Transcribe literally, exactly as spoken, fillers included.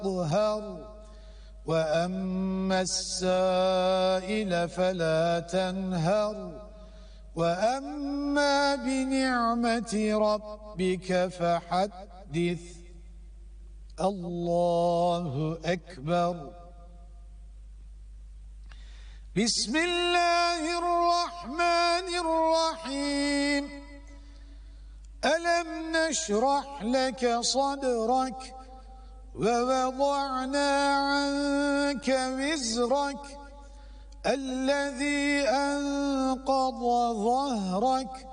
تقهر وأما السائل فلا تنهر وأما بنعمة ربك فحدث. الله أكبر. بسم الله الرحمن الرحيم. ألم نشرح لك صدرك ووضعنا عنك وزرك الذي أنقض ظهرك